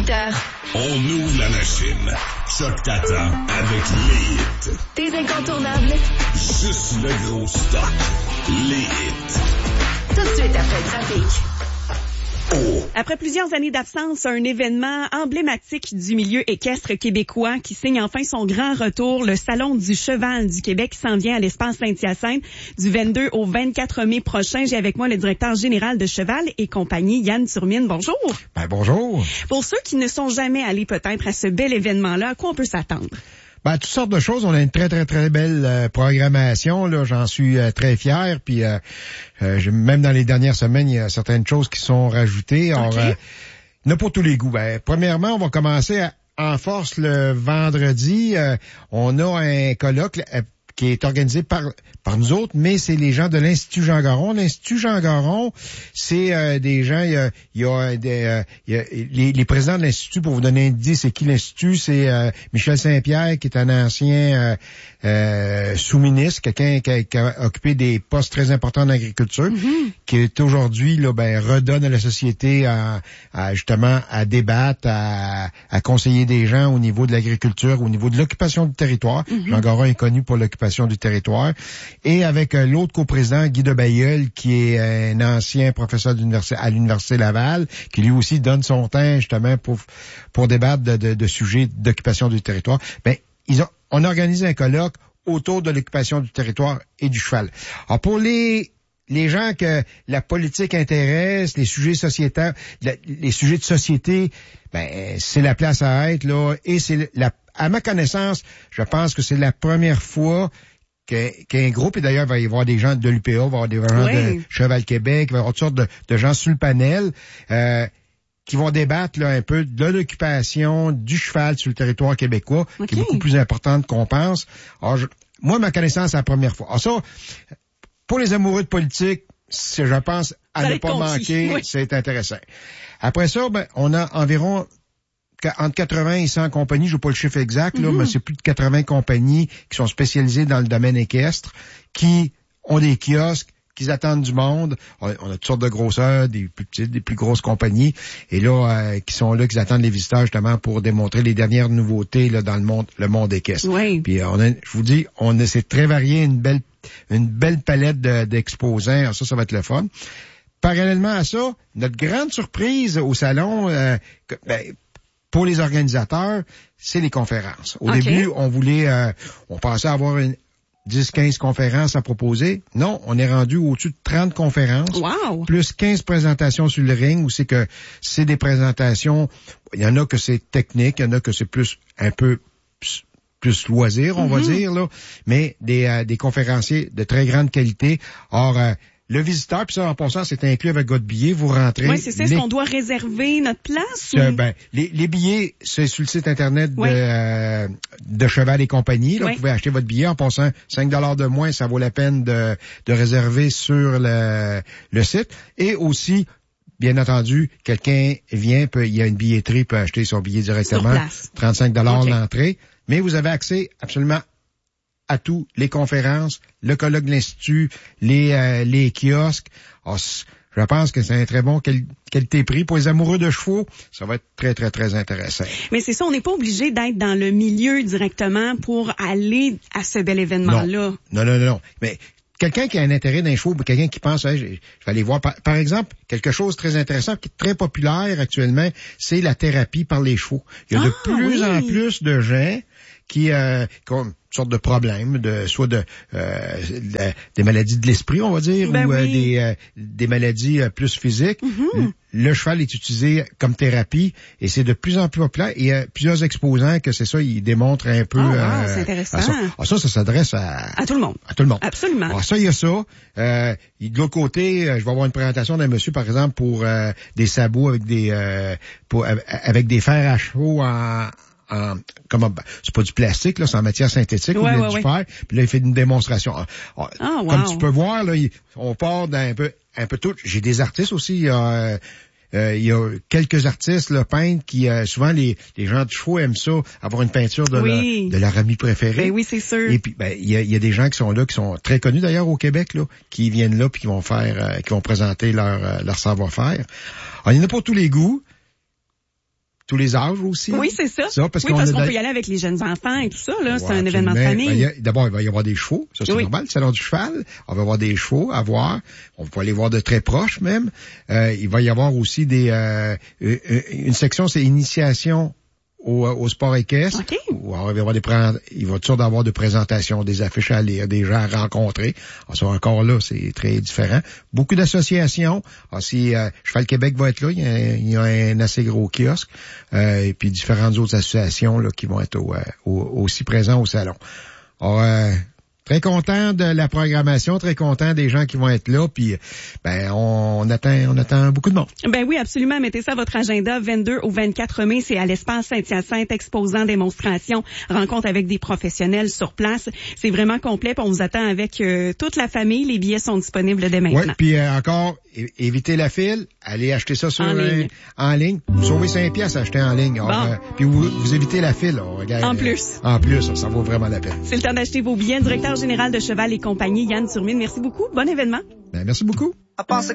18h. On ouvre la machine. Choc t'attend avec les hits. Tes incontournables. Juste le gros stock. Les hits. Tout de suite après le trafic. Après plusieurs années d'absence, un événement emblématique du milieu équestre québécois qui signe enfin son grand retour, le Salon du Cheval du Québec qui s'en vient à l'espace Saint-Hyacinthe du 22 au 24 mai prochain. J'ai avec moi le directeur général de Cheval et compagnie, Yann Turmine. Bonjour. Bonjour. Pour ceux qui ne sont jamais allés peut-être à ce bel événement-là, à quoi on peut s'attendre? Toutes sortes de choses. On a une très, très, très belle programmation. Là, j'en suis très fier. Puis même dans les dernières semaines, il y a certaines choses qui sont rajoutées. Alors, il y en a pour tous les goûts. Premièrement, on va commencer en force le vendredi. On a un colloque qui est organisé par nous autres, mais c'est les gens de l'Institut Jean Garon. L'Institut Jean Garon, c'est des gens, il y a les présidents de l'Institut, pour vous donner une idée, c'est qui l'Institut? C'est Michel Saint-Pierre, qui est un ancien sous-ministre, quelqu'un qui a occupé des postes très importants en agriculture, qui est aujourd'hui redonne à la société justement à débattre, à conseiller des gens au niveau de l'agriculture, au niveau de l'occupation du territoire. Jean Garon est connu pour l'occupation du territoire. Et avec l'autre coprésident, Guy de Bailleul, qui est un ancien professeur à l'Université Laval, qui lui aussi donne son temps justement pour débattre de sujets d'occupation du territoire. On organise un colloque autour de l'occupation du territoire et du cheval. Alors pour les gens que la politique intéresse, les sujets sociétaires, les sujets de société, c'est la place à être là. Et à ma connaissance, je pense que c'est la première fois qu'un groupe, et d'ailleurs, il va y avoir des gens de l'UPA, il va y avoir des gens de Cheval Québec, il va y avoir toutes sortes de gens sur le panel, qui vont débattre là un peu de l'occupation du cheval sur le territoire québécois, qui est beaucoup plus importante qu'on pense. Alors, moi, ma connaissance, c'est la première fois. Alors ça, pour les amoureux de politique, je pense, à ne pas manquer, c'est intéressant. Après ça, on a environ entre 80 et 100 compagnies, je n'ai pas le chiffre exact, là, mais c'est plus de 80 compagnies qui sont spécialisées dans le domaine équestre, qui ont des kiosques, qui attendent du monde. On a toutes sortes de grosseurs, des plus petites, des plus grosses compagnies, et là, qui sont là, qui attendent les visiteurs justement pour démontrer les dernières nouveautés là dans le monde équestre. Oui. Puis je vous dis, c'est très varié, une belle palette d'exposants. Alors ça va être le fun. Parallèlement à ça, notre grande surprise au salon, pour les organisateurs, c'est les conférences. Au début, on pensait avoir 10-15 conférences à proposer. Non, on est rendu au-dessus de 30 conférences. Wow. Plus 15 présentations sur le ring, où c'est des présentations, il y en a que c'est technique, il y en a que c'est un peu plus loisir, on va dire, là, mais des conférenciers de très grande qualité. Or, le visiteur, puis ça, en passant, c'est inclus avec votre billet, vous rentrez. Oui, c'est ça. Est-ce qu'on doit réserver notre place? Les billets, c'est sur le site Internet de Cheval et compagnie. Là, vous pouvez acheter votre billet en passant 5 $ de moins, ça vaut la peine de réserver sur le site. Et aussi, bien entendu, quelqu'un vient, il y a une billetterie, peut acheter son billet directement. 35 $ l'entrée. Mais vous avez accès absolument à tout, les conférences, le colloque de l'Institut, les kiosques. Alors, je pense que c'est un très bon qualité-prix. Pour les amoureux de chevaux, ça va être très, très, très intéressant. Mais c'est ça, on n'est pas obligé d'être dans le milieu directement pour aller à ce bel événement-là. Non. Mais quelqu'un qui a un intérêt dans les chevaux, quelqu'un qui pense, je vais aller voir, par exemple, quelque chose de très intéressant, qui est très populaire actuellement, c'est la thérapie par les chevaux. Il y a de plus en plus de gens qui ont une sorte de problème, soit des maladies de l'esprit, on va dire, des maladies plus physiques. Le cheval est utilisé comme thérapie et c'est de plus en plus populaire. Il y a plusieurs exposants que c'est ça, ils démontrent un peu. C'est intéressant. Ça s'adresse à tout le monde. À tout le monde. Absolument. Alors ça, il y a ça. De l'autre côté, je vais avoir une présentation d'un monsieur, par exemple, pour des sabots avec des fers à chevaux c'est pas du plastique, là, c'est en matière synthétique, ou du fer. Puis là, il fait une démonstration. Comme tu peux voir, là, on part d'un un peu tout. J'ai des artistes aussi. Il y a quelques artistes là, peintres qui souvent les gens de chevaux aiment ça, avoir une peinture de leur ami préféré. Ben oui, c'est sûr. Et puis il y a des gens qui sont là, qui sont très connus d'ailleurs au Québec, là, qui viennent là puis qui vont présenter leur savoir-faire. Alors, il y en a pour tous les goûts. tous les âges aussi. Oui, c'est ça. Parce qu'on peut y aller avec les jeunes enfants et tout ça, là. C'est un événement de famille. D'abord, il va y avoir des chevaux. Ça, c'est normal. Le salon du cheval. On va avoir des chevaux à voir. On va les voir de très proche, même. Il va y avoir aussi une section, c'est initiation au sport équestre. Okay. Il va toujours avoir de présentations, des affiches à lire, des gens à rencontrer. Alors, encore là, c'est très différent. Beaucoup d'associations. Si Cheval Québec va être là, il y a un assez gros kiosque. Et puis différentes autres associations là qui vont être aussi présents au salon. Alors, très content de la programmation, très content des gens qui vont être là, puis on attend beaucoup de monde. Ben oui, absolument. Mettez ça à votre agenda. 22 au 24 mai, c'est à l'espace Saint-Hyacinthe, exposant, démonstration, rencontre avec des professionnels sur place. C'est vraiment complet, puis on vous attend avec toute la famille. Les billets sont disponibles dès maintenant. Oui, puis encore, évitez la file, allez acheter ça en ligne. Vous sauvez 5 piastres à acheter en ligne. Puis vous évitez la file. Regarde, en plus, ça vaut vraiment la peine. C'est le temps d'acheter vos billets. Directeur général de Cheval et compagnie, Yann Turmine, merci beaucoup. Bon événement. Merci beaucoup.